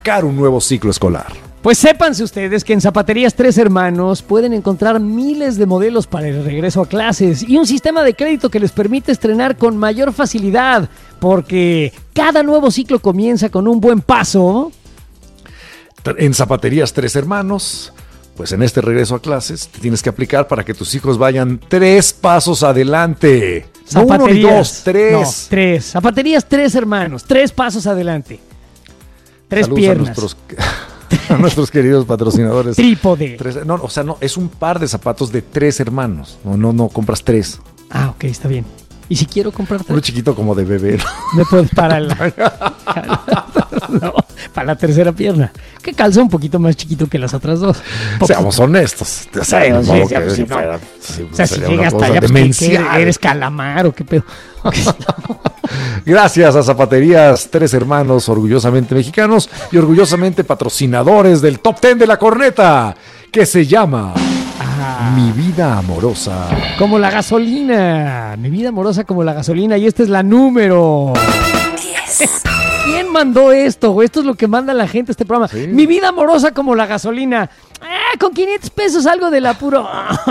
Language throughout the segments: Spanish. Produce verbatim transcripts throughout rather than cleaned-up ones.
un nuevo ciclo escolar. Pues sépanse ustedes que en Zapaterías Tres Hermanos pueden encontrar miles de modelos para el regreso a clases y un sistema de crédito que les permite estrenar con mayor facilidad, porque cada nuevo ciclo comienza con un buen paso. En Zapaterías Tres Hermanos, pues en este regreso a clases te tienes que aplicar para que tus hijos vayan tres pasos adelante. No uno ni dos, tres. No, tres. Zapaterías Tres Hermanos, tres pasos adelante. Tres Saludos piernas. A nuestros, a nuestros queridos patrocinadores. Trípode. Tres, no, o sea, no, es un par de zapatos de tres hermanos. No, no, no compras tres. Ah, ok, está bien. ¿Y si quiero comprar tres? Uno chiquito como de bebé. Me puedes para la, no, para la tercera pierna. Que calza un poquito más chiquito que las otras dos. Seamos honestos. O sea, sí, no, sí, que, sí, si no. fuera, si o sea, si sería llega una hasta cosa allá, pues, ¿qué, demencial. qué, ¿eres calamar o qué pedo? Gracias a Zapaterías Tres Hermanos, orgullosamente mexicanos y orgullosamente patrocinadores del Top Ten de la Corneta, que se llama Ah, Mi Vida Amorosa. como la gasolina. Mi vida amorosa como la gasolina. Y esta es la número diez. ¿Quién mandó esto? Güey? Esto es lo que manda la gente a este programa. Sí. Mi vida amorosa como la gasolina. Ah, con quinientos pesos algo del apuro.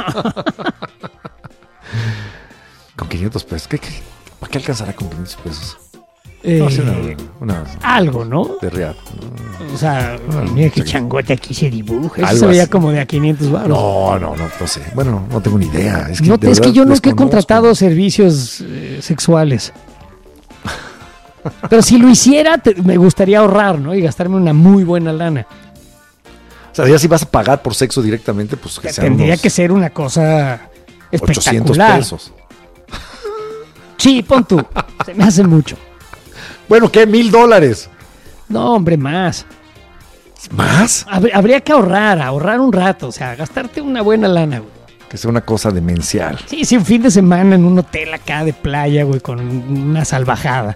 Con quinientos pesos. ¿Qué, qué, ¿Para qué alcanzará con quinientos pesos? Eh, No, sí, una, una algo, ¿no? de real. O sea, mira qué changote aquí se dibuja. Eso Algo se veía así. como de a quinientos baros. No, no, no, no sé. Bueno, no tengo ni idea. Es que, No, de es que verdad yo nunca he desconozco. contratado servicios eh, sexuales. Pero si lo hiciera, te- me gustaría ahorrar, ¿no? Y gastarme una muy buena lana. O sea, ya si vas a pagar por sexo directamente, pues que sean Tendría unos que ser una cosa ochocientos espectacular. pesos. Sí, pon tú. Se me hace mucho. Bueno, ¿qué? ¿Mil dólares? No, hombre, más. ¿Más? Hab- Habría que ahorrar, ahorrar un rato. O sea, gastarte una buena lana, güey. Que sea una cosa demencial. Sí, sí, un fin de semana en un hotel acá de playa, güey, con una salvajada.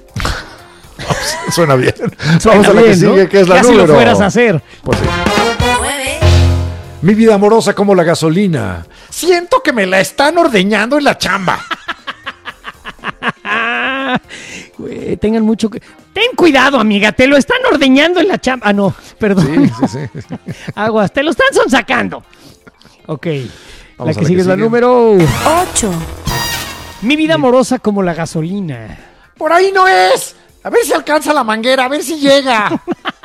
Suena bien. Suena Vamos a la bien, que sigue, ¿no? que es la Ya si número. lo fueras a hacer. Pues sí. Mi vida amorosa como la gasolina. Siento que me la están ordeñando en la chamba. Ah, güey, tengan mucho que... Ten cuidado, amiga, te lo están ordeñando en la chamba. Ah, no, perdón. Sí, sí, sí. Aguas, te lo están sonsacando. Ok, Vamos la a que sigue es la sigue. número... ocho. Mi vida amorosa como la gasolina. Por ahí no es. A ver si alcanza la manguera, a ver si llega.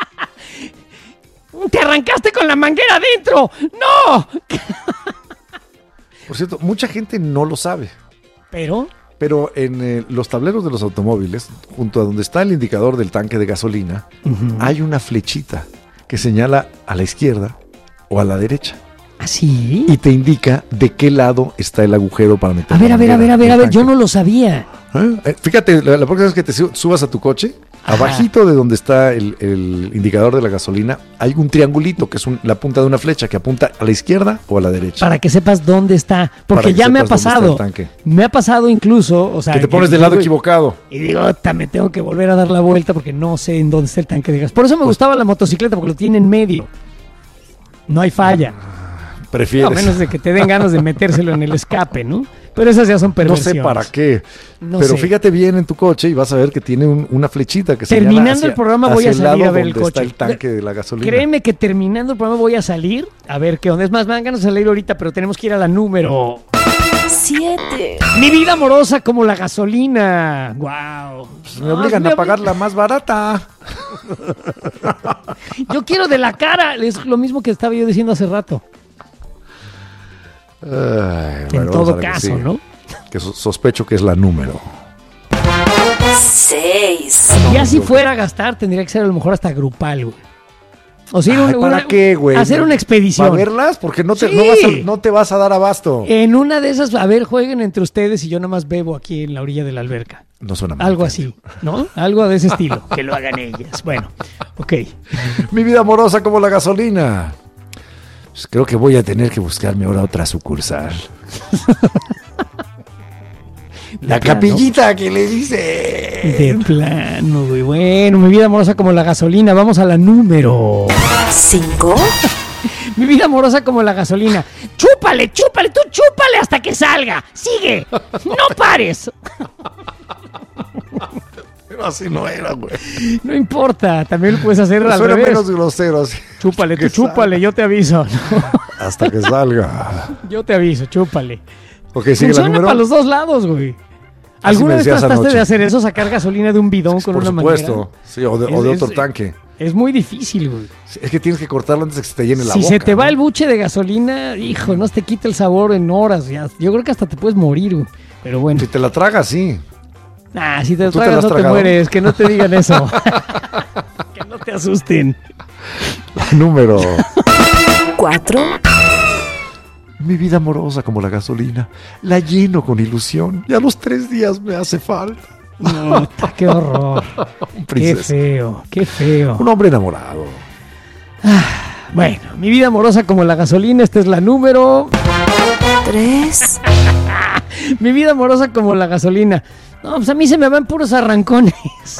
¡Te arrancaste con la manguera adentro! ¡No! Por cierto, mucha gente no lo sabe. Pero... Pero en eh, los tableros de los automóviles, junto a donde está el indicador del tanque de gasolina, hay una flechita que señala a la izquierda o a la derecha ¿así? y te indica de qué lado está el agujero para meter A ver, la a ver, a ver, manguera a ver, del a ver, yo tanque. no lo sabía. ¿Eh? Eh, Fíjate, la, la próxima vez que te su- subas a tu coche, Ajá. abajito de donde está el, el indicador de la gasolina, hay un triangulito que es un- la punta de una flecha que apunta a la izquierda o a la derecha. Para que sepas dónde está. Porque Para que ya me ha sepas dónde está pasado. el tanque. Me ha pasado incluso, o sea... que te pones del lado digo- equivocado. Y digo, "Ota, me tengo que volver a dar la vuelta porque no sé en dónde está el tanque de gas". Por eso me Pues gustaba la motocicleta, porque lo tiene en medio. No hay falla. Prefieres. A menos de que te den ganas de metérselo en el escape, ¿no? Pero esas ya son No perversiones. sé para qué. No pero sé. fíjate bien en tu coche y vas a ver que tiene un- una flechita que señala Terminando hacia- el programa voy hacia a el salir lado a ver el donde está coche. el tanque de la gasolina. Créeme que terminando el programa voy a salir a ver qué onda. Es más, me dan ganas de salir ahorita, pero tenemos que ir a la número... siete. Mi vida amorosa como la gasolina. Wow. Me obligan a pagar la más barata. Yo quiero de la cara. Es lo mismo que estaba yo diciendo hace rato. Ay, En bueno, vamos a todo la que caso, sigue, ¿no? Que so- sospecho que es la número. seis. Ya si fuera a gastar, tendría que ser a lo mejor hasta grupal, güey. O sea, ir Ay, un- ¿para una- qué, güey? hacer una expedición. ¿Para verlas? Porque no te, Sí. no, vas a, no te vas a dar abasto. En una de esas, a ver, jueguen entre ustedes y yo nada más bebo aquí en la orilla de la alberca. No suena mal. Algo así, ¿no? Algo de ese estilo. Que lo hagan ellas. Bueno, ok. Mi vida amorosa como la gasolina. Pues creo que voy a tener que buscarme ahora otra sucursal. La plano. capillita que le dice. De plano, güey. Bueno, mi vida amorosa como la gasolina. Vamos a la número. cinco. Mi vida amorosa como la gasolina. Chúpale, chúpale, tú chúpale hasta que salga. Sigue. No pares. Pero así no era, güey. No importa, también lo puedes hacer Pero al suena revés. menos grosero así. Chúpale, tú Que chúpale, salga. yo te aviso. Hasta que salga. Yo te aviso, chúpale. Ok, sigue la Funciona número. para los dos lados, güey. Así ¿Alguna me vez decías trataste anoche. de hacer eso, sacar gasolina de un bidón con Por una supuesto. manguera? Sí, o de, o de Es- otro es- tanque. Es muy difícil, güey. Es que tienes que cortarlo antes de que se te llene la Si boca. se te va ¿no? el buche de gasolina, hijo, no te quita el sabor en horas. Ya. Yo creo que hasta te puedes morir, güey. Pero bueno. Si te la tragas, sí. Nah, si te ¿Tú te la tragas has no te tragado? mueres, que no te digan eso. Que no te asusten. Número. cuatro, Mi vida amorosa como la gasolina. La lleno con ilusión. Y a los tres días me hace falta. No, qué horror. Un Qué princesa. feo, qué feo. Un hombre enamorado. Bueno, mi vida amorosa como la gasolina, esta es la número. tres, Mi vida amorosa como la gasolina. No, pues a mí se me van puros arrancones.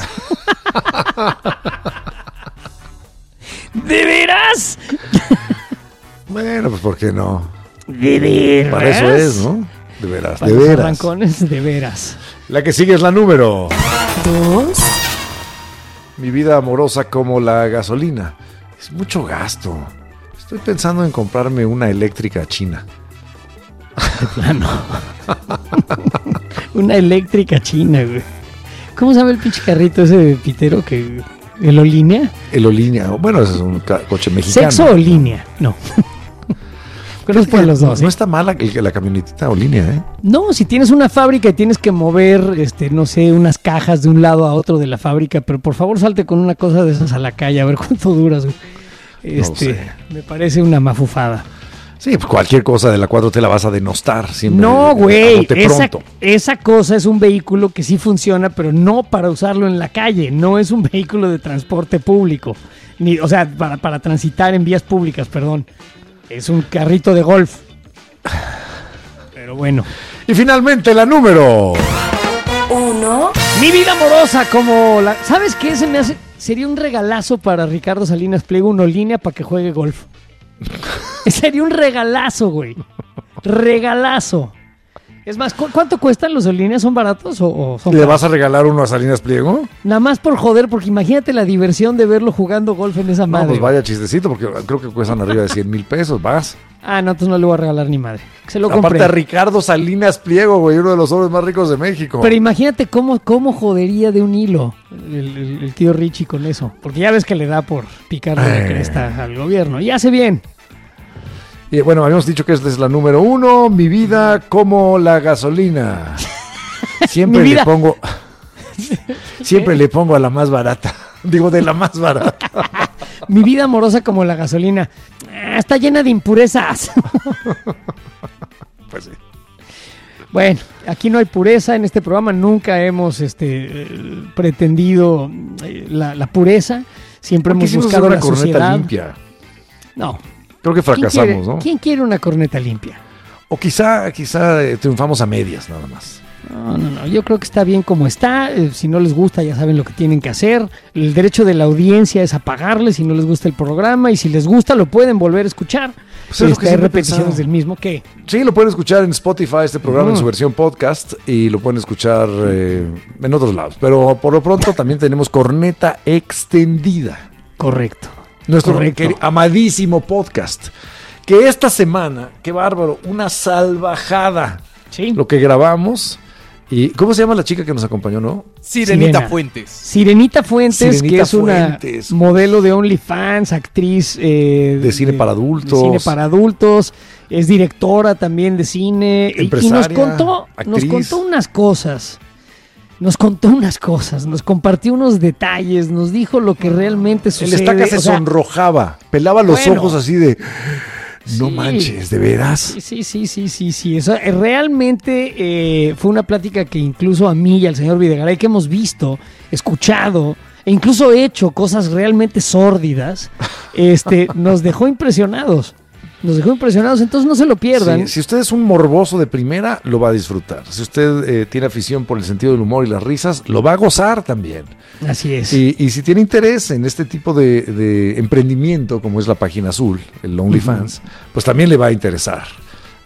¿De veras? Bueno, pues ¿por qué no? ¿De veras? Para eso es, ¿no? De veras, Para de los veras. arrancones, de veras. La que sigue es la número. dos, Mi vida amorosa como la gasolina. Es mucho gasto. Estoy pensando en comprarme una eléctrica china. Plano. Una eléctrica china, güey. ¿Cómo sabe el pinche carrito ese de pitero que... ¿El o línea? El o línea. Bueno, ese es un ca- coche mexicano. ¿Sexo o línea? No. Conozco a los dos, No ¿eh? está mala el- la camionetita o línea, ¿eh? No, si tienes una fábrica y tienes que mover, este, no sé, unas cajas de un lado a otro de la fábrica, pero por favor salte con una cosa de esas a la calle a ver cuánto duras, güey. Este, sé. me parece una mafufada. Sí, pues cualquier cosa de la cuatro te la vas a denostar siempre. No, a güey, bote esa, pronto. esa cosa es un vehículo que sí funciona, pero no para usarlo en la calle, no es un vehículo de transporte público, ni, o sea, para, para transitar en vías públicas, perdón. Es un carrito de golf. Pero bueno. Y finalmente la número. uno, Mi vida amorosa como la... ¿Sabes qué? Se me hace... Sería un regalazo para Ricardo Salinas Pliego, una línea para que juegue golf. Sería un regalazo, güey. Regalazo. Es más, ¿cu- ¿cuánto cuestan los líneas? ¿Son baratos o, o son ¿Le caros? vas a regalar uno a Salinas Pliego? Nada más por joder, porque imagínate la diversión de verlo jugando golf en esa No, madre. pues vaya chistecito, porque creo que cuestan arriba de cien mil pesos, vas. Ah, no, entonces no le voy a regalar ni madre. Que se lo compré. Aparte a Ricardo Salinas Pliego, güey, uno de los hombres más ricos de México. Pero imagínate cómo, cómo jodería de un hilo el, el- el tío Richie con eso. Porque ya ves que le da por picarle la Eh. cresta al gobierno. Y hace bien. Y bueno, habíamos dicho que esta es la número uno, mi vida como la gasolina. Siempre Mi le vida. pongo, siempre le pongo a la más barata. Digo, de la más barata. Mi vida amorosa como la gasolina. Ah, está llena de impurezas. Pues sí. Bueno, aquí no hay pureza en este programa. Nunca hemos este, eh, pretendido eh, la, la pureza. Siempre ¿Por qué hemos hicimos buscado una la corneta sociedad. limpia? No. Creo que ¿Quién fracasamos, quiere, ¿no? ¿Quién quiere una corneta limpia? O quizá, quizá eh, triunfamos a medias, nada más. No, no, no. Yo creo que está bien como está. Eh, si no les gusta, ya saben lo que tienen que hacer. El derecho de la audiencia es apagarle si no les gusta el programa. Y si les gusta, lo pueden volver a escuchar. Pues es lo Este, que hay siempre he repeticiones pensado. del mismo. ¿Qué? Sí, lo pueden escuchar en Spotify, este programa en Ujú. su versión podcast, y lo pueden escuchar eh, en otros lados. Pero por lo pronto también tenemos corneta extendida. Correcto. Nuestro Correcto. queri- amadísimo podcast. Que esta semana, qué bárbaro, una salvajada. Sí. Lo que grabamos. ¿Y cómo se llama la chica que nos acompañó, no? Sirenita Sirena. Fuentes. Sirenita Fuentes, Sirenita que es Fuentes. una modelo de OnlyFans, actriz eh, De cine para adultos. de cine para adultos, es directora también de cine y- y nos Empresaria, contó, nos actriz. contó unas cosas. Nos contó unas cosas, nos compartió unos detalles, nos dijo lo que realmente El sucede. estaca se o sea, sonrojaba, pelaba los bueno. ojos así de... No Sí. manches, ¿de veras? Sí, sí, sí, sí, sí, sí. Eso, eh, realmente eh, fue una plática que incluso a mí y al señor Videgaray, que hemos visto, escuchado e incluso hecho cosas realmente sórdidas, este, nos dejó impresionados. Nos dejó impresionados, entonces no se lo pierdan. Sí, si usted es un morboso de primera, lo va a disfrutar. Si usted eh, tiene afición por el sentido del humor y las risas, lo va a gozar también. Así es. Y, y si tiene interés en este tipo de, de emprendimiento, como es la página azul, el OnlyFans, pues también le va a interesar.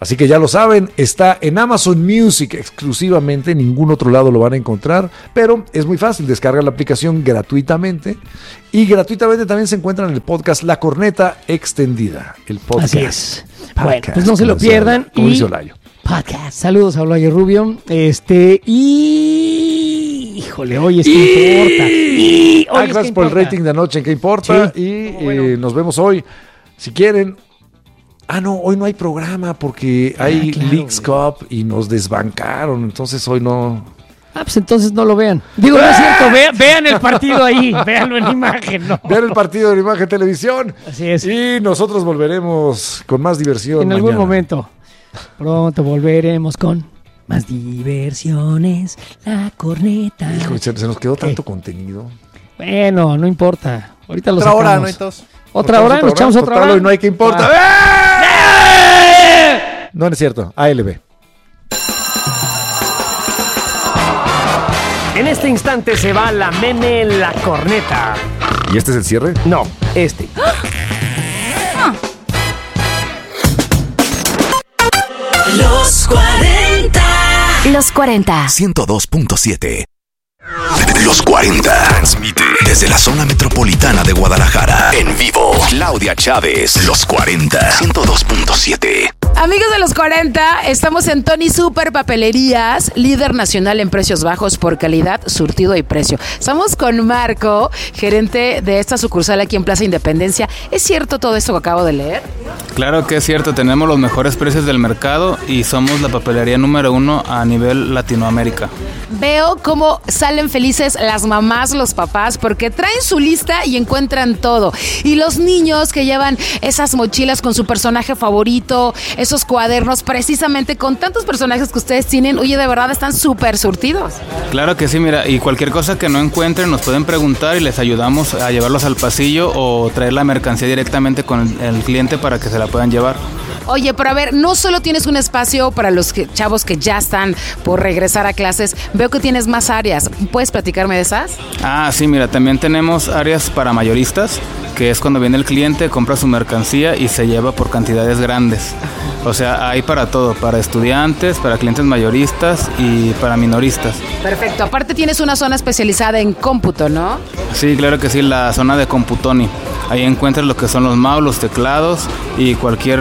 Así que ya lo saben, está en Amazon Music exclusivamente, en ningún otro lado lo van a encontrar, pero es muy fácil, descargar la aplicación gratuitamente y gratuitamente también se encuentra en el podcast La Corneta Extendida, el podcast. Así es. Podcast, bueno, pues no se lo pierdan. Como y dice Olayo. Podcast. Saludos a Olayo Rubio. Este, y... Híjole, hoy es que importa. Y... Ah, gracias por el rating de anoche, ¿en qué importa? Sí. Y Bueno. eh, nos vemos hoy, si quieren. Ah, no, hoy no hay programa porque hay claro, Leagues güey. Cup y nos desbancaron, entonces hoy no... Ah, pues entonces no lo vean. Digo, no es cierto, vean, vean el partido ahí, véanlo en imagen, ¿no? Vean el partido de Imagen Televisión. Así es. Y nosotros volveremos con más diversión En algún mañana. momento. Pronto volveremos con más diversiones. La corneta. Hijo, se, se nos quedó tanto ¿Qué? contenido. Bueno, no importa. Ahorita lo Otra hora, sacamos. ¿no? Entonces, ¿Otra hora? ¿Nos echamos otra Total, hora? hoy no hay que importa. Ah. No, no es cierto. A L B. En este instante se va la meme La Corneta. ¿Y este es el cierre? No, este. Los cuarenta. Los cuarenta. ciento dos punto siete. Los cuarenta. Transmite desde la zona metropolitana de Guadalajara. En vivo, Claudia Chávez. Los cuarenta. ciento dos punto siete. Amigos de los cuarenta, estamos en Tony Super Papelerías, líder nacional en precios bajos por calidad, surtido y precio. Estamos con Marco, gerente de esta sucursal aquí en Plaza Independencia. ¿Es cierto todo esto que acabo de leer? claro que es cierto, tenemos los mejores precios del mercado y somos la papelería número uno a nivel Latinoamérica. Veo cómo salen felices las mamás, los papás, porque traen su lista y encuentran todo. Y los niños que llevan esas mochilas con su personaje favorito, esos cuadernos, precisamente con tantos personajes que ustedes tienen, oye, de verdad están súper surtidos. Claro que sí, mira, y cualquier cosa que no encuentren nos pueden preguntar y les ayudamos a llevarlos al pasillo o traer la mercancía directamente con el, el cliente para que se la puedan llevar. Oye, pero a ver, no solo tienes un espacio para los que, chavos que ya están por regresar a clases, veo que tienes más áreas. ¿Puedes platicarme de esas? Ah, sí, mira, también tenemos áreas para mayoristas, que es cuando viene el cliente, compra su mercancía y se lleva por cantidades grandes. O sea, hay para todo, para estudiantes, para clientes mayoristas y para minoristas. Perfecto. Aparte tienes una zona especializada en cómputo, ¿no? Sí, claro que sí, la zona de Computoni. Ahí encuentras lo que son los mouse, los teclados y cualquier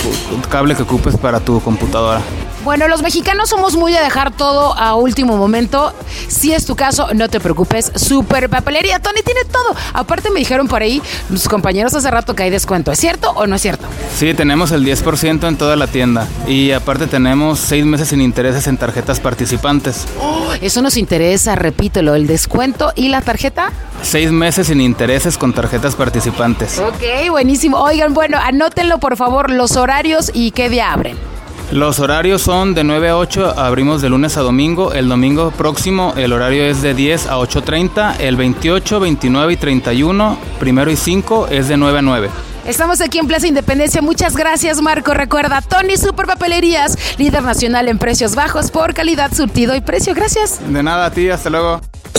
cable que ocupes para tu computadora. Bueno, los mexicanos somos muy de dejar todo a último momento. Si es tu caso, no te preocupes. Super Papelería Tony tiene todo. Aparte me dijeron por ahí los compañeros hace rato que hay descuento. ¿Es cierto o no es cierto? Sí, tenemos el diez por ciento en toda la tienda. Y aparte tenemos seis meses sin intereses en tarjetas participantes. Oh, eso nos interesa, repítelo, el descuento y la tarjeta. Seis meses sin intereses con tarjetas participantes. Ok, buenísimo. Oigan, bueno, anótenlo por favor, los horarios y qué día abren. Los horarios son de nueve a ocho, abrimos de lunes a domingo. El domingo próximo el horario es de diez a ocho treinta. El veintiocho, veintinueve y treinta y uno, primero y cinco es de nueve a nueve. Estamos aquí en Plaza Independencia. Muchas gracias, Marco. Recuerda, Tony Super Papelerías, líder nacional en precios bajos por calidad, surtido y precio. Gracias. De nada a ti, hasta luego.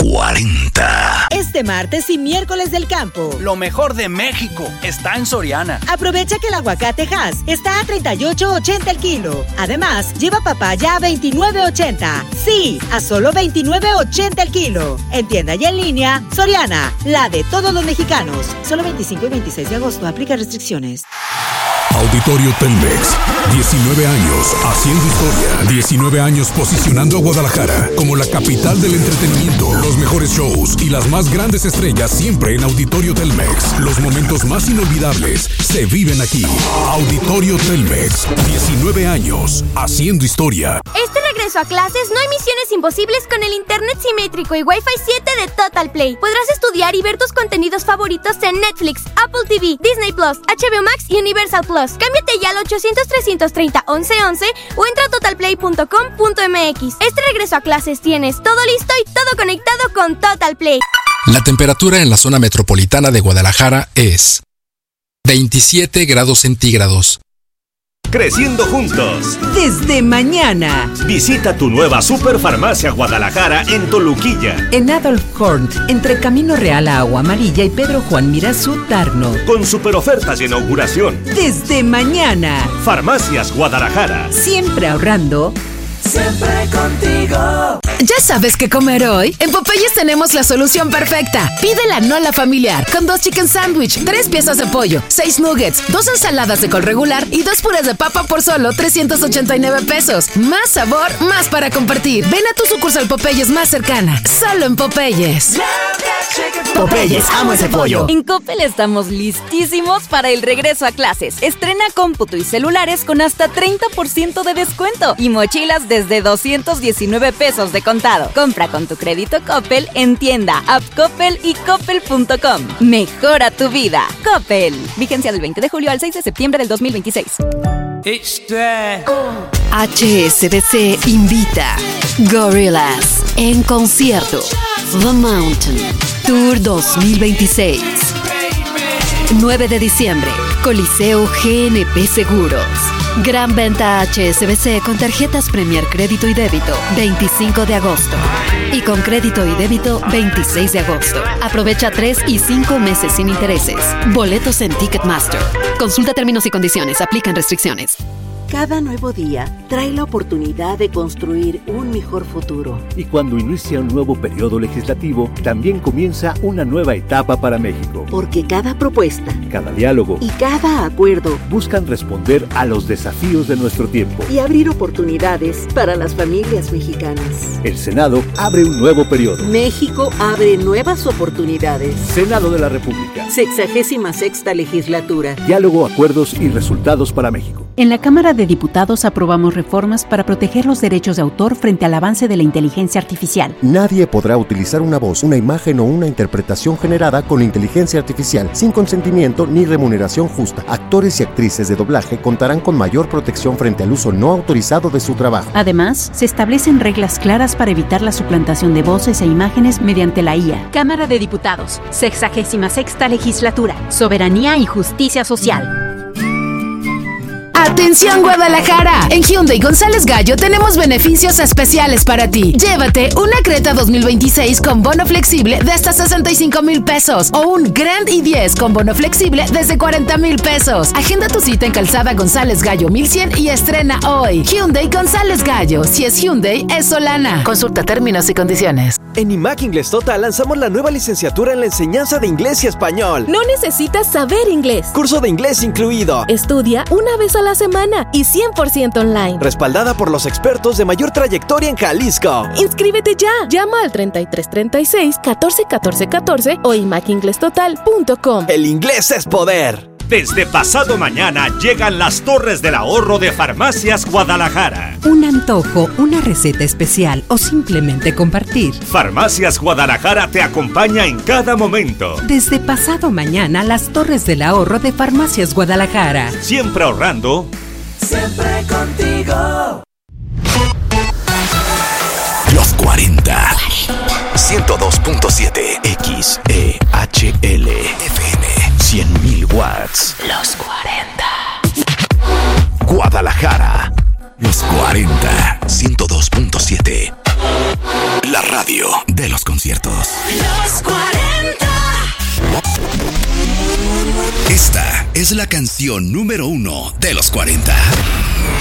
cuarenta. Este martes y miércoles del campo. Lo mejor de México está en Soriana. Aprovecha que el aguacate Hass está a treinta y ocho ochenta el kilo. Además, lleva papaya a veintinueve ochenta. Sí, a solo veintinueve ochenta el kilo. En tienda y en línea, Soriana, la de todos los mexicanos. Solo veinticinco y veintiséis de agosto. Aplica restricciones. Auditorio Telmex, diecinueve años haciendo historia, diecinueve años posicionando a Guadalajara como la capital del entretenimiento, los mejores shows y las más grandes estrellas siempre en Auditorio Telmex. Los momentos más inolvidables se viven aquí. Auditorio Telmex, diecinueve años haciendo historia. Este regreso a clases no hay misiones imposibles con el internet simétrico y Wi-Fi siete de Total Play. Podrás estudiar y ver tus contenidos favoritos en Netflix, Apple T V, Disney Plus, H B O Max y Universal Plus. Cámbiate ya al ochocientos, trescientos treinta, once once o entra a total play punto com punto m x. Este regreso a clases tienes todo listo y todo conectado con Total Play. La temperatura en la zona metropolitana de Guadalajara es veintisiete grados centígrados. creciendo juntos. Desde mañana. Visita tu nueva Superfarmacia Guadalajara en Toluquilla. En Adolf Horn, entre Camino Real a Agua Amarilla y Pedro Juan Mirazú Tarno. Con super ofertas de inauguración. Desde mañana. Farmacias Guadalajara. Siempre ahorrando. Siempre contigo. ¿Ya sabes qué comer hoy? En Popeyes tenemos la solución perfecta. Pide la Nola familiar con dos chicken sandwich, tres piezas de pollo, seis nuggets, dos ensaladas de col regular y dos purés de papa por solo trescientos ochenta y nueve pesos. Más sabor, más para compartir. Ven a tu sucursal Popeyes más cercana. Solo en Popeyes. Popeyes, amo ese pollo. En Coppel estamos listísimos para el regreso a clases. Estrena cómputo y celulares con hasta treinta por ciento de descuento y mochilas desde doscientos diecinueve pesos de contado. Compra con tu crédito Coppel en tienda, app Coppel y coppel punto com. Mejora tu vida. Coppel. Vigencia del veinte de julio al seis de septiembre del dos mil veintiséis. H S B C invita Gorillaz en concierto. The Mountain Tour dos mil veintiséis. nueve de diciembre, Coliseo G N P Seguros. Gran venta H S B C con tarjetas Premier Crédito y Débito, veinticinco de agosto. Y con Crédito y Débito, veintiséis de agosto. Aprovecha tres y cinco meses sin intereses. Boletos en Ticketmaster. Consulta términos y condiciones. Aplican restricciones. Cada nuevo día trae la oportunidad de construir un mejor futuro. Y cuando inicia un nuevo periodo legislativo, también comienza una nueva etapa para México. Porque cada propuesta, cada diálogo y cada acuerdo buscan responder a los desafíos de nuestro tiempo y abrir oportunidades para las familias mexicanas. El Senado abre un nuevo periodo. México abre nuevas oportunidades. Senado de la República. Sexagésima sexta legislatura. Diálogo, acuerdos y resultados para México. En la Cámara de Diputados aprobamos reformas para proteger los derechos de autor frente al avance de la inteligencia artificial. Nadie podrá utilizar una voz, una imagen o una interpretación generada con inteligencia artificial sin consentimiento ni remuneración justa. Actores y actrices de doblaje contarán con mayor protección frente al uso no autorizado de su trabajo. Además, se establecen reglas claras para evitar la suplantación de voces e imágenes mediante la I A. Cámara de Diputados, sexagésima sexta legislatura, soberanía y justicia social. ¡Atención Guadalajara! En Hyundai González Gallo tenemos beneficios especiales para ti. Llévate una Creta dos mil veintiséis con bono flexible de hasta sesenta y cinco mil pesos o un Grand i diez con bono flexible desde cuarenta mil pesos. Agenda tu cita en Calzada González Gallo mil cien y estrena hoy. Hyundai González Gallo. Si es Hyundai, es Solana. Consulta términos y condiciones. En IMAC Inglés Total lanzamos la nueva licenciatura en la enseñanza de inglés y español. No necesitas saber inglés. Curso de inglés incluido. Estudia una vez a la semana y cien por ciento online. Respaldada por los expertos de mayor trayectoria en Jalisco. Inscríbete ya. Llama al treinta y tres treinta y seis catorce catorce catorce o imac inglés total punto com. El inglés es poder. Desde pasado mañana llegan las Torres del Ahorro de Farmacias Guadalajara. Un antojo, una receta especial o simplemente compartir. Farmacias Guadalajara te acompaña en cada momento. Desde pasado mañana, las Torres del Ahorro de Farmacias Guadalajara. Siempre ahorrando. Siempre contigo. Los cuarenta. ciento dos punto siete X E H L F M. cien mil watts. Los cuarenta. Guadalajara. Los cuarenta. ciento dos punto siete. La radio de los conciertos. Los cuarenta. Esta es la canción número uno de los cuarenta.